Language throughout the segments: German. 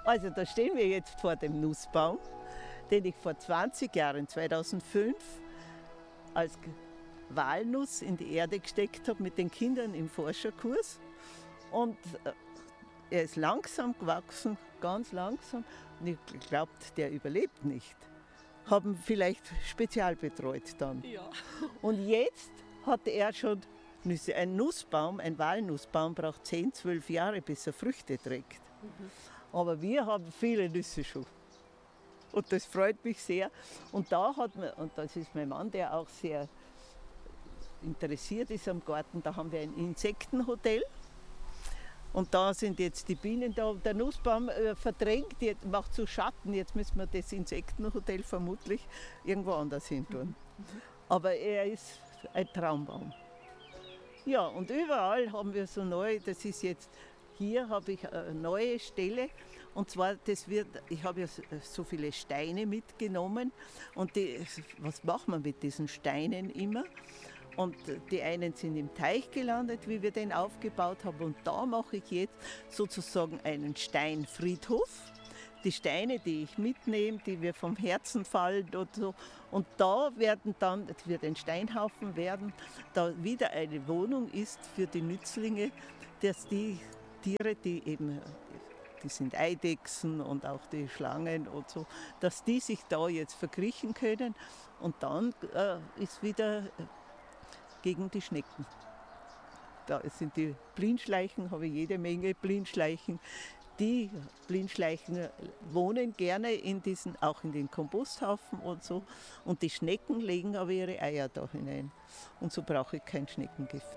Also da stehen wir jetzt vor dem Nussbaum, den ich vor 20 Jahren, 2005, als Walnuss in die Erde gesteckt habe mit den Kindern im Forscherkurs. Und er ist langsam gewachsen, ganz langsam. Und ich glaube, der überlebt nicht. Haben vielleicht spezial betreut dann. Ja. Und jetzt hat er schon Nüsse. Ein Nussbaum, ein Walnussbaum braucht 10, 12 Jahre, bis er Früchte trägt. Aber wir haben viele Nüsse schon. Und das freut mich sehr. Und da hat man, und das ist mein Mann, der auch sehr interessiert ist am Garten, da haben wir ein Insektenhotel. Und da sind jetzt die Bienen da. Der Nussbaum verdrängt, jetzt macht so Schatten. Jetzt müssen wir das Insektenhotel vermutlich irgendwo anders hin tun. Aber er ist ein Traumbaum. Ja, und überall haben wir so neu, das ist jetzt, hier habe ich eine neue Stelle. Und zwar, ich habe ja so viele Steine mitgenommen. Und was macht man mit diesen Steinen immer? Und die einen sind im Teich gelandet, wie wir den aufgebaut haben. Und da mache ich jetzt sozusagen einen Steinfriedhof. Die Steine, die ich mitnehme, die mir vom Herzen fallen und so. Und da werden dann, es wird ein Steinhaufen werden, da wieder eine Wohnung ist für die Nützlinge, dass die Tiere, die sind Eidechsen und auch die Schlangen und so, dass die sich da jetzt verkriechen können. Und dann ist wieder gegen die Schnecken. Da sind die Blindschleichen, habe ich jede Menge Blindschleichen. Die Blindschleichen wohnen gerne auch in den Komposthaufen und so. Und die Schnecken legen aber ihre Eier da hinein. Und so brauche ich kein Schneckengift.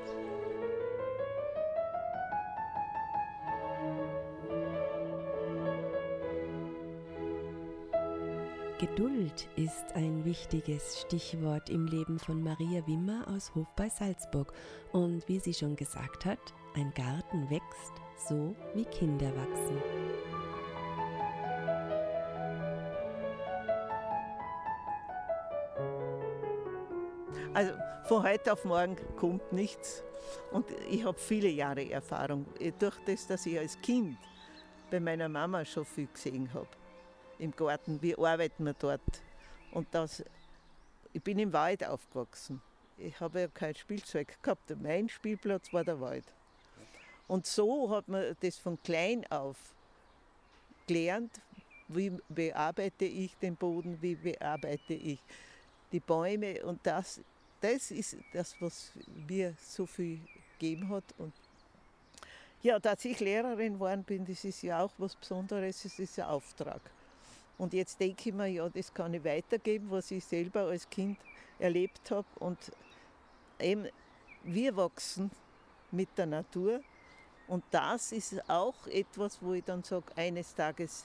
Geduld ist ein wichtiges Stichwort im Leben von Maria Wimmer aus Hof bei Salzburg. Und wie sie schon gesagt hat, ein Garten wächst so, wie Kinder wachsen. Also von heute auf morgen kommt nichts. Und ich habe viele Jahre Erfahrung. Durch das, dass ich als Kind bei meiner Mama schon viel gesehen habe. Im Garten, wie arbeiten wir dort. Und ich bin im Wald aufgewachsen. Ich habe ja kein Spielzeug gehabt. Mein Spielplatz war der Wald. Und so hat man das von klein auf gelernt, wie bearbeite ich den Boden, wie bearbeite ich die Bäume. Und das ist das, was mir so viel gegeben hat. Und ja, dass ich Lehrerin geworden bin, das ist ja auch was Besonderes, das ist ein Auftrag. Und jetzt denke ich mir, ja, das kann ich weitergeben, was ich selber als Kind erlebt habe. Und eben, wir wachsen mit der Natur. Und das ist auch etwas, wo ich dann sage, eines Tages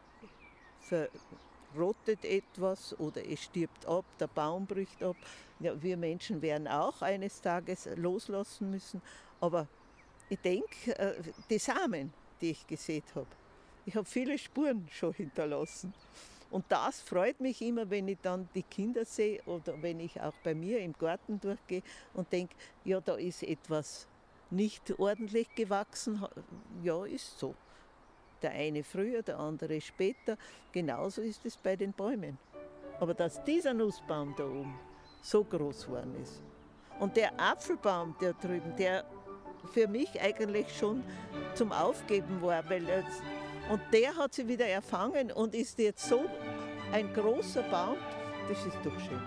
verrottet etwas oder es stirbt ab, der Baum bricht ab. Ja, wir Menschen werden auch eines Tages loslassen müssen. Aber ich denke, die Samen, die ich gesät habe, ich habe viele Spuren schon hinterlassen. Und das freut mich immer, wenn ich dann die Kinder sehe oder wenn ich auch bei mir im Garten durchgehe und denke, ja, da ist etwas nicht ordentlich gewachsen. Ja, ist so. Der eine früher, der andere später. Genauso ist es bei den Bäumen. Aber dass dieser Nussbaum da oben so groß geworden ist und der Apfelbaum da drüben, der für mich eigentlich schon zum Aufgeben war, und der hat sich wieder erfangen und ist jetzt so ein großer Baum, das ist doch schön.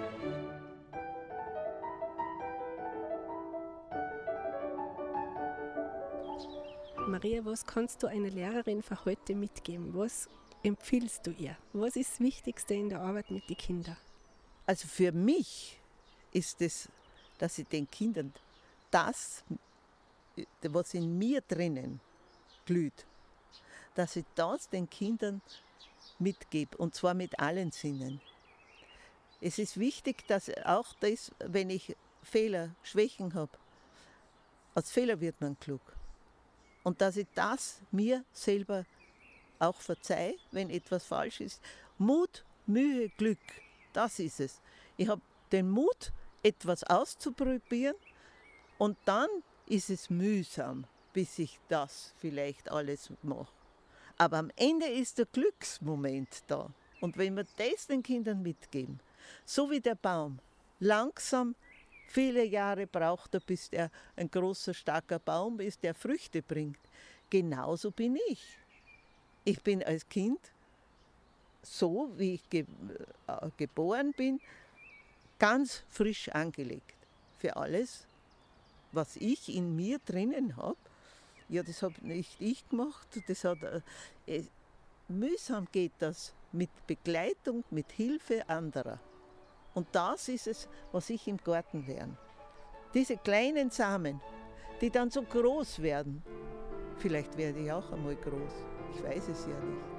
Maria, was kannst du einer Lehrerin für heute mitgeben? Was empfiehlst du ihr? Was ist das Wichtigste in der Arbeit mit den Kindern? Also für mich ist es, dass ich den Kindern das, was in mir drinnen glüht, dass ich das den Kindern mitgebe, und zwar mit allen Sinnen. Es ist wichtig, dass auch das, wenn ich Fehler, Schwächen habe, aus Fehler wird man klug. Und dass ich das mir selber auch verzeihe, wenn etwas falsch ist. Mut, Mühe, Glück, das ist es. Ich habe den Mut, etwas auszuprobieren, und dann ist es mühsam, bis ich das vielleicht alles mache. Aber am Ende ist der Glücksmoment da. Und wenn wir das den Kindern mitgeben, so wie der Baum, langsam viele Jahre braucht er, bis er ein großer, starker Baum ist, der Früchte bringt. Genauso bin ich. Ich bin als Kind, so wie ich geboren bin, ganz frisch angelegt. Für alles, was ich in mir drinnen habe. Ja, das habe nicht ich gemacht. Mühsam geht das mit Begleitung, mit Hilfe anderer. Und das ist es, was ich im Garten lerne. Diese kleinen Samen, die dann so groß werden. Vielleicht werde ich auch einmal groß. Ich weiß es ja nicht.